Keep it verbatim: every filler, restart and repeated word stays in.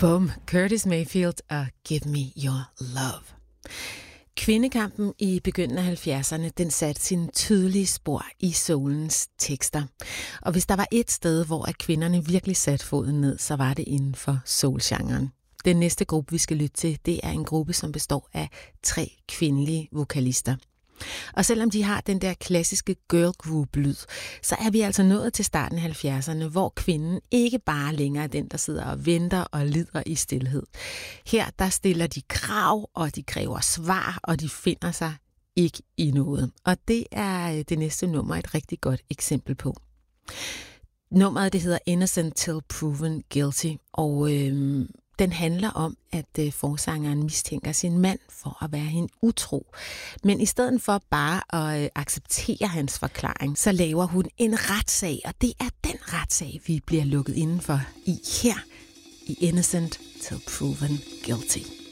Bum, Curtis Mayfield og Give Me Your Love. Kvindekampen i begyndelsen af halvfjerdserne, den satte sine tydelige spor i soulens tekster. Og hvis der var et sted, hvor at kvinderne virkelig satte foden ned, så var det inden for soulgenren. Den næste gruppe, vi skal lytte til, det er en gruppe, som består af tre kvindelige vokalister. Og selvom de har den der klassiske girl group-lyd, så er vi altså nået til starten af halvfjerdserne, hvor kvinden ikke bare længere er den, der sidder og venter og lider i stilhed. Her der stiller de krav, og de kræver svar, og de finder sig ikke i noget. Og det er det næste nummer et rigtig godt eksempel på. Nummeret det hedder Innocent Till Proven Guilty, og øhm, den handler om, at øh, forsangeren mistænker sin mand for at være hende utro. Men i stedet for bare at øh, acceptere hans forklaring, så laver hun en retssag, og det er den retssag, vi bliver lukket indenfor i her i Innocent Till Proven Guilty.